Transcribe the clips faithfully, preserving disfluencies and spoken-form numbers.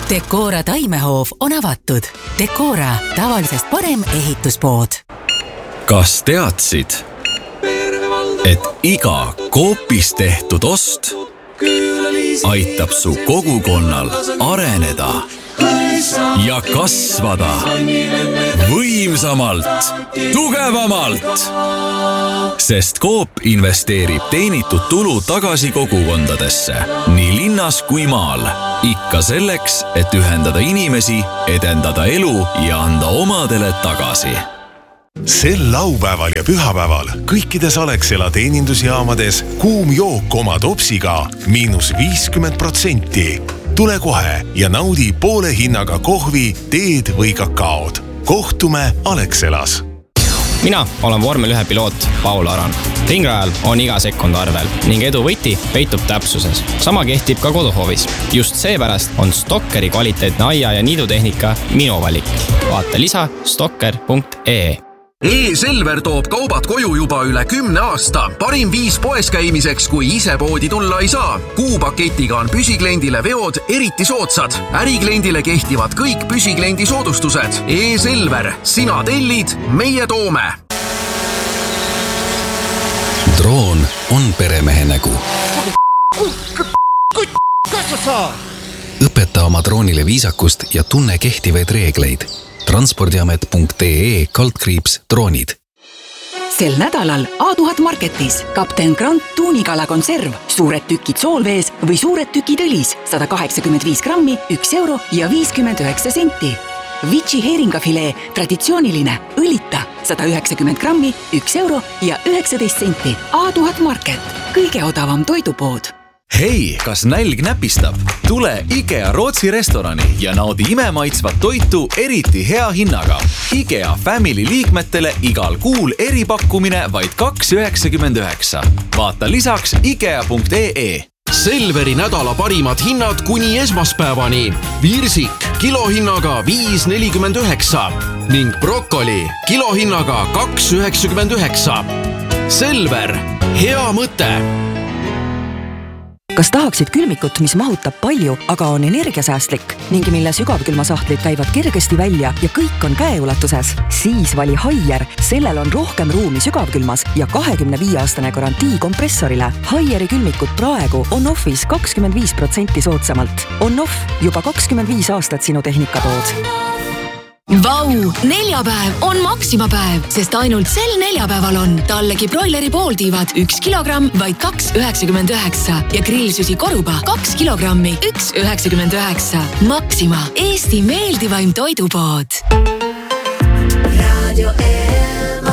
Decora taimehoov on avatud. Decora, tavalisest parem ehituspood. Kas teadsid, et iga Coopis tehtud ost aitab su kogukonnal areneda ja kasvada võimsamalt, tugevamalt? Sest Coop investeerib teenitud tulu tagasi kogukondadesse, nii linnas kui maal. Ikka selleks, et ühendada inimesi, edendada elu ja anda omadele tagasi. Sel laupäeval ja pühapäeval kõikides Alexela teenindusjaamades kuum jook oma topsiga miinus viiskümmend protsenti. Tule kohe ja naudi poole hinnaga kohvi, teed või kakaod. Kohtume Alexelas. Mina olen vormel ühe piloot Paul Aran. Ringrajal on iga sekund arvel ning edu võti peitub täpsuses. Sama kehtib ka koduhoovis. Just seepärast on Stokkeri kvaliteetne aia- ja niidutehnika minu valik. Vaata lisa stokker punkt ee. E-Selver toob kaubad koju juba üle kümne aasta. Parim viis poes käimiseks, kui ise poodi tulla ei saa. Kuupaketiga on püsikliendile veod eriti soodsad. Ärikliendile kehtivad kõik püsikliendi soodustused. E-Selver, sina tellid, meie toome. Droon on peremehe nägu. Õpeta oma droonile viisakust ja tunne kehtivaid reegleid. transpordiamet punkt ee kaldkriips droonid. Sel nädalal A tuhat Marketis Kapten Grant tuunikala konserv, suured tükid soolvees või suured tükid õlis, sada kaheksakümmend viis grammi, üks euro ja viiskümmend üheksa senti. Vici heeringafilee, traditsiooniline, õlita, sada üheksakümmend grammi, üks euro ja üheksateist senti. A tuhat Market, kõige odavam toidupood. Hei, kas nälg näpistab? Tule IKEA Rootsi restorani ja naudi imemaitsvat toitu eriti hea hinnaga. IKEA Family liikmetele igal kuul eripakkumine vaid kaks üheksakümmend üheksa. Vaata lisaks ikea punkt ee. Selveri nädala parimad hinnad kuni esmaspäevani. Viirsik kilohinnaga viis nelikümmend üheksa ning brokoli kilohinnaga kaks üheksakümmend üheksa. Selver, hea mõte! Kas tahaksid külmikut, mis mahutab palju, aga on energiasäästlik ning mille sügavkülmasahtlid käivad kergesti välja ja kõik on käeulatuses? Siis vali Haier. Sellel on rohkem ruumi sügavkülmas ja kahekümne viie aastane garantii kompressorile. Haieri külmikut praegu on offis kakskümmend viis protsenti soodsamalt. On off juba kakskümmend viis aastat sinu tehnikapood. Vau, neljapäev on Maximapäev, sest ainult sel neljapäeval on tallegi broileri pooltiivad üks kilogramm, vaid kaks üheksakümmend üheksa ja grillsüsi koruba kaks kilogrammi, üks üheksakümmend üheksa. Maxima, Eesti meeldivaim toidupood. Radio Elmar.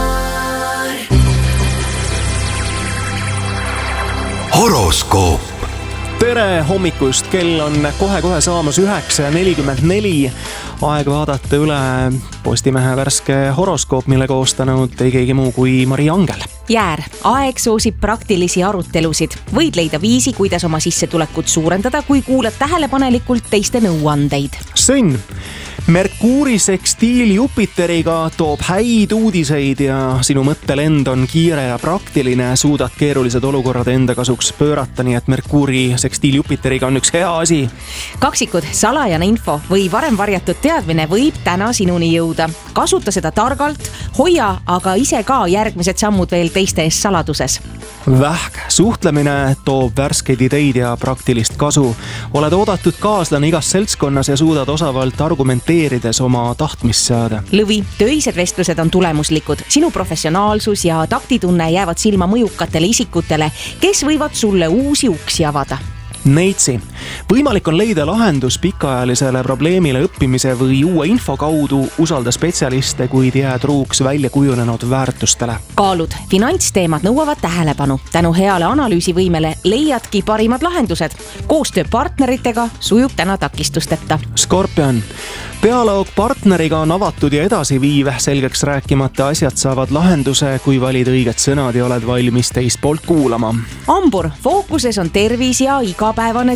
Horoskoop. Tere hommikust, kell on kohe-kohe saamas üheksa ja nelikümmend neli. Aeg vaadata üle Postimehe värske horoskoop, mille koostanud ei keegi muu kui Mari Angel. Jäär, aeg soosib praktilisi arutelusid. Võid leida viisi, kuidas oma sissetulekut suurendada, kui kuulad tähelepanelikult teiste nõuandeid. Sõnn. Merkuuri sekstiil Jupiteriga toob häid uudiseid ja sinu mõttelend on kiire ja praktiline. Suudad keerulised olukorrad enda kasuks pöörata, nii et Merkuuri sekstiil Jupiteriga on üks hea asi. Kaksikud, salajane info või varem varjatud teadmine võib täna sinuni jõuda. Kasuta seda targalt, hoia aga ise ka järgmised sammud veel teiste eest saladuses. Vähk, suhtlemine toob värskeid ideid ja praktilist kasu. Oled oodatud kaaslane igas seltskonnas ja suudad osavalt argumenteerides oma tahtmist saada. Lõvi, töised vestlused on tulemuslikud. Sinu professionaalsus ja taktitunne jäävad silma mõjukatele isikutele, kes võivad sulle uusi uksi avada. Neitsi. Võimalik on leida lahendus pikaajalisele probleemile õppimise või uue info kaudu, usalda spetsialiste, kuid jää truuks välja kujunenud väärtustele. Kaalud. Finantsteemad nõuavad tähelepanu. Tänu heale analüüsivõimele leiadki parimad lahendused. Koostöö partneritega sujub täna takistusteta. Skorpion. Pealaog partneriga on avatud ja edasiviiv, selgeks rääkimata asjad saavad lahenduse, kui valid õiged sõnad ja oled valmis teist poolt kuulama. Ambur. Fookuses on tervis ja igapäevane töö.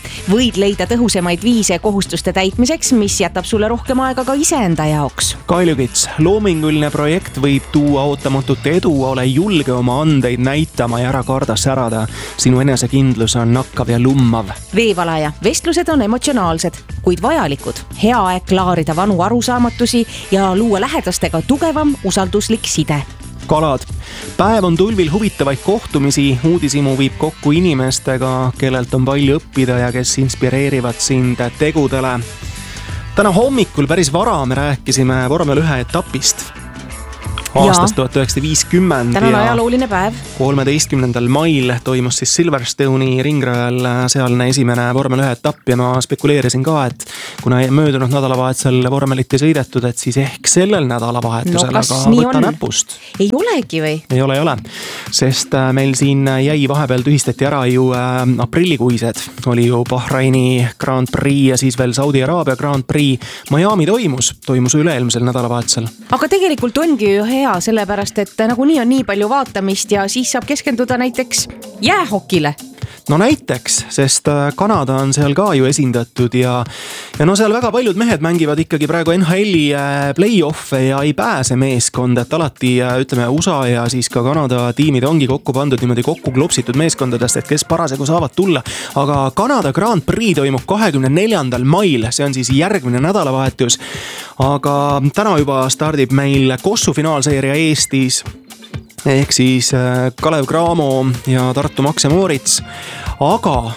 võid leida tõhusemaid viise kohustuste täitmiseks, mis jätab sulle rohkem aega ka iseenda jaoks. Kaljukits, loominguline projekt võib tuua ootamatut edu, ole julge oma andeid näitama ja ära karda särada. Sinu enesekindlus on nakkav ja lummav. Veevalaja, vestlused on emotsionaalsed, kuid vajalikud. Hea aeg klaarida vanu arusaamatusi ja luua lähedastega tugevam usalduslik side. Kalad, päev on tulvil huvitavaid kohtumisi, uudisimu viib kokku inimestega, kellelt on palju õppida ja kes inspireerivad sind tegudele. Täna hommikul päris vara me rääkisime vormel ühe etapist aastast tuhat üheksasada viiskümmend. Täna on ajalooline päev. kolmeteistkümnendal mail toimus siis Silverstone'i ringrajal sealne esimene vormel ühe etapp ja ma spekuleerisin ka, et kuna möödunud nädalavahetusel vormelit ei sõidetud, et siis ehk sellel nädalavahetusel, no, aga võtta on? näpust. Ei olegi või? Ei ole, ei ole. Sest meil siin jäi vahepeal tühistati ära ju aprillikuised. Oli ju Bahraini Grand Prix ja siis veel Saudi Araabia Grand Prix. Miami toimus, toimus üle-eelmisel nädalavahetusel. Aga tegelikult ongi ju hea, sellepärast, et nagunii on nii palju vaatamist ja siis saab keskenduda näiteks jäähokile. No näiteks, sest Kanada on seal ka ju esindatud ja, ja no seal väga paljud mehed mängivad ikkagi praegu N H L-i play-off'e ja ei pääse meeskond, et alati ütleme U S A ja siis ka Kanada tiimid ongi kokku pandud niimoodi kokku klopsitud meeskondadest, et kes parasjagu saavad tulla. Aga Kanada Grand Prix toimub kahekümne neljandal mail, see on siis järgmine nädalavahetus. Aga täna juba stardib meil Kossu finaalseeria Eestis. Ehk siis Kalev Cramo ja Tartu Max ja Moritz. Aga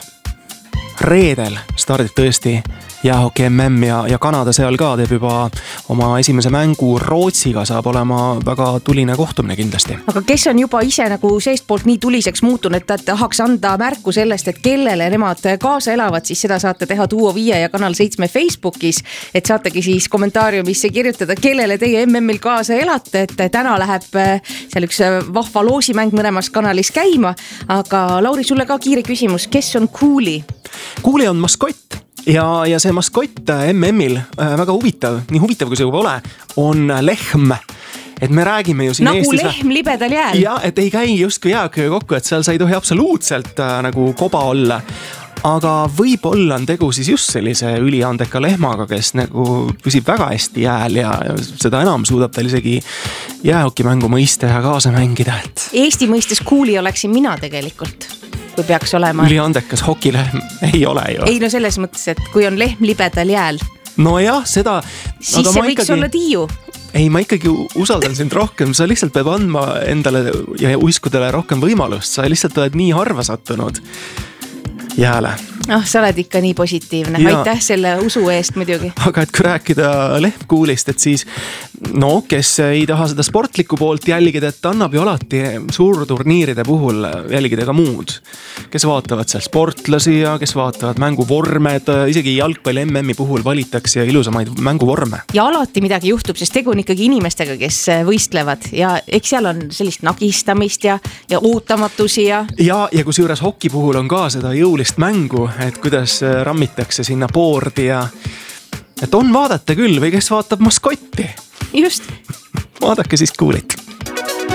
reedel stardib tõesti jäähoki M M ja, ja Kanada seal ka teeb juba oma esimese mängu Rootsiga, saab olema väga tuline kohtumine kindlasti. Aga kes on juba ise nagu seest poolt nii tuliseks muutunud, et tahaks anda märku sellest, et kellele nemad kaasa elavad, siis seda saate teha Duo viie ja Kanal seitsme Facebookis, et saategi siis kommentaariumisse kirjutada, kellele teie M M-il kaasa elate, et täna läheb seal üks vahva loosimäng mõlemas kanalis käima. Aga Lauri, sulle ka kiire küsimus, kes on Cooley? Cooley on maskott. Ja, ja see maskott M M-il väga huvitav, nii huvitav kui see juba ole, on lehm. Et me räägime ju siin nagu Eestis... Nagu lehm libedal jääl. Ja, et ei käi justkui jääköö kokku, et seal sa ei tohi absoluutselt äh, nagu koba olla. Aga võib-olla on tegu siis just sellise üliandeka lehmaga, kes nagu püsib väga hästi jääl ja seda enam suudab tal isegi jäähokimängu mõiste ja kaasa mängida. Et... Eesti mõistes Cooley oleksin mina tegelikult, kui peaks olema. Üliandekas hokilehm ei ole ju. Ei no selles mõttes, et kui on lehm libedal jääl. No jah, seda... Siis see võiks ikkagi... olla tiiu. Ei, ma ikkagi usaldan sind rohkem, sa lihtsalt peab andma endale ja uiskudele rohkem võimalust, sa lihtsalt oled nii harva sattunud jääle. Ah, sa oled ikka nii positiivne, ja. Aitäh selle usu eest muidugi. Aga et kui rääkida lehmkuulist, et siis no, kes ei taha seda sportlikku poolt jälgida, et annab ju alati suurturniiride puhul jälgida ka muud. Kes vaatavad seal sportlasi ja kes vaatavad mänguvormed, isegi jalgpalli M M-i puhul valitakse ilusamaid mänguvorme. Ja alati midagi juhtub, sest tegu on ikkagi inimestega, kes võistlevad ja eks seal on sellist nagistamist ja, ja ootamatusi ja... Ja, ja kus juures hoki puhul on ka seda jõulist mängu, et kuidas rammitakse sinna boardi ja et on vaadata küll või kes vaatab maskotti. Just. Vaadake siis Coolit.